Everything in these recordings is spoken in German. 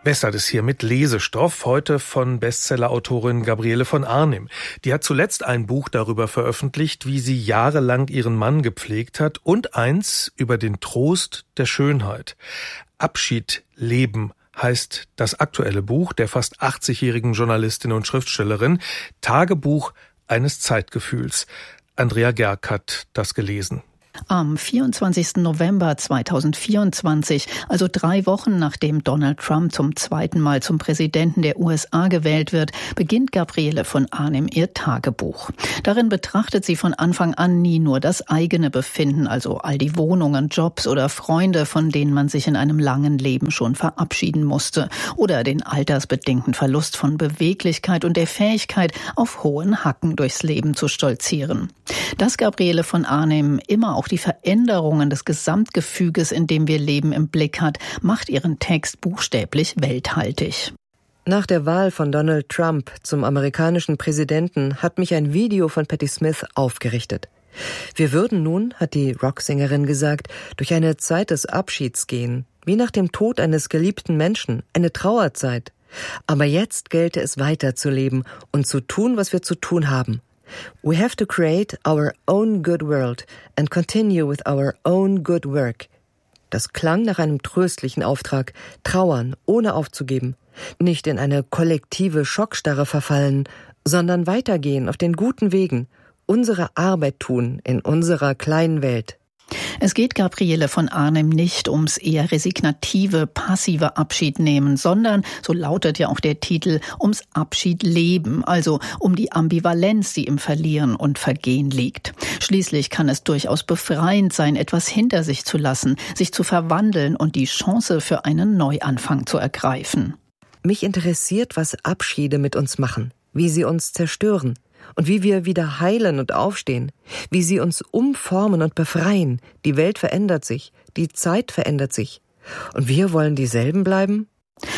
Bessert ist hier mit Lesestoff, heute von Bestsellerautorin Gabriele von Arnim. Die hat zuletzt ein Buch darüber veröffentlicht, wie sie jahrelang ihren Mann gepflegt hat und eins über den Trost der Schönheit. Abschied leben heißt das aktuelle Buch der fast 80-jährigen Journalistin und Schriftstellerin, Tagebuch eines Zeitgefühls. Andrea Gerg hat das gelesen. Am 24. November 2024, also 3 Wochen nachdem Donald Trump zum zweiten Mal zum Präsidenten der USA gewählt wird, beginnt Gabriele von Arnim ihr Tagebuch. Darin betrachtet sie von Anfang an nie nur das eigene Befinden, also all die Wohnungen, Jobs oder Freunde, von denen man sich in einem langen Leben schon verabschieden musste, oder den altersbedingten Verlust von Beweglichkeit und der Fähigkeit, auf hohen Hacken durchs Leben zu stolzieren. Dass Gabriele von Arnim immer auch die Veränderungen des Gesamtgefüges, in dem wir leben, im Blick hat, macht ihren Text buchstäblich welthaltig. Nach der Wahl von Donald Trump zum amerikanischen Präsidenten hat mich ein Video von Patti Smith aufgerichtet. Wir würden nun, hat die Rocksängerin gesagt, durch eine Zeit des Abschieds gehen, wie nach dem Tod eines geliebten Menschen, eine Trauerzeit. Aber jetzt gelte es weiterzuleben und zu tun, was wir zu tun haben. We have to create our own good world and continue with our own good work. Das klang nach einem tröstlichen Auftrag, trauern, ohne aufzugeben, nicht in eine kollektive Schockstarre verfallen, sondern weitergehen auf den guten Wegen, unsere Arbeit tun in unserer kleinen Welt. Es geht Gabriele von Arnim nicht ums eher resignative, passive Abschiednehmen, sondern, so lautet ja auch der Titel, ums Abschiedleben, also um die Ambivalenz, die im Verlieren und Vergehen liegt. Schließlich kann es durchaus befreiend sein, etwas hinter sich zu lassen, sich zu verwandeln und die Chance für einen Neuanfang zu ergreifen. Mich interessiert, was Abschiede mit uns machen, wie sie uns zerstören. Und wie wir wieder heilen und aufstehen, wie sie uns umformen und befreien. Die Welt verändert sich, die Zeit verändert sich. Und wir wollen dieselben bleiben?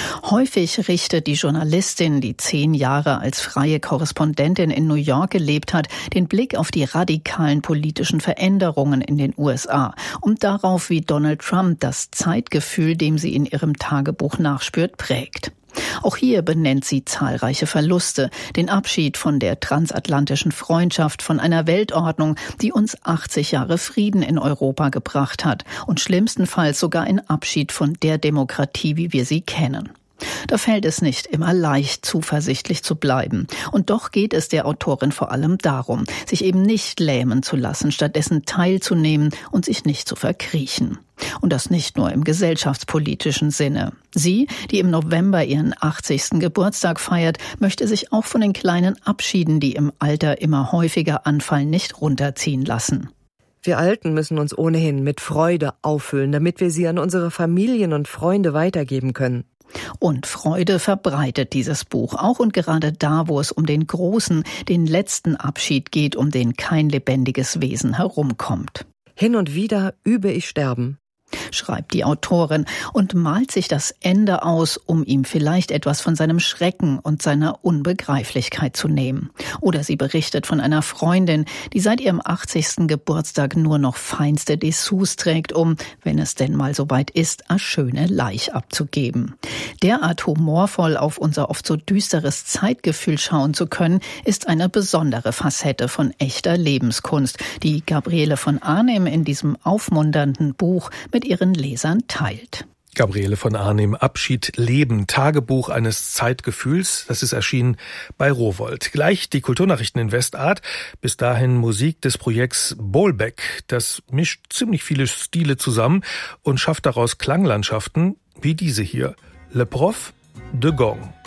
Häufig richtet die Journalistin, die 10 Jahre als freie Korrespondentin in New York gelebt hat, den Blick auf die radikalen politischen Veränderungen in den USA und darauf, wie Donald Trump das Zeitgefühl, dem sie in ihrem Tagebuch nachspürt, prägt. Auch hier benennt sie zahlreiche Verluste, den Abschied von der transatlantischen Freundschaft, von einer Weltordnung, die uns 80 Jahre Frieden in Europa gebracht hat und schlimmstenfalls sogar ein Abschied von der Demokratie, wie wir sie kennen. Da fällt es nicht immer leicht, zuversichtlich zu bleiben. Und doch geht es der Autorin vor allem darum, sich eben nicht lähmen zu lassen, stattdessen teilzunehmen und sich nicht zu verkriechen. Und das nicht nur im gesellschaftspolitischen Sinne. Sie, die im November ihren 80. Geburtstag feiert, möchte sich auch von den kleinen Abschieden, die im Alter immer häufiger anfallen, nicht runterziehen lassen. Wir Alten müssen uns ohnehin mit Freude auffüllen, damit wir sie an unsere Familien und Freunde weitergeben können. Und Freude verbreitet dieses Buch, auch und gerade da, wo es um den großen, den letzten Abschied geht, um den kein lebendiges Wesen herumkommt. Hin und wieder übe ich Sterben, schreibt die Autorin und malt sich das Ende aus, um ihm vielleicht etwas von seinem Schrecken und seiner Unbegreiflichkeit zu nehmen. Oder sie berichtet von einer Freundin, die seit ihrem 80. Geburtstag nur noch feinste Dessous trägt, um, wenn es denn mal soweit ist, eine schöne Laich abzugeben. Derart humorvoll auf unser oft so düsteres Zeitgefühl schauen zu können, ist eine besondere Facette von echter Lebenskunst, die Gabriele von Arnim in diesem aufmunternden Buch mit ihren Lesern teilt. Gabriele von Arnim, Abschied leben, Tagebuch eines Zeitgefühls. Das ist erschienen bei Rowohlt. Gleich die Kulturnachrichten in Westart. Bis dahin Musik des Projekts Bolbec. Das mischt ziemlich viele Stile zusammen und schafft daraus Klanglandschaften wie diese hier. Le Prof de Gong.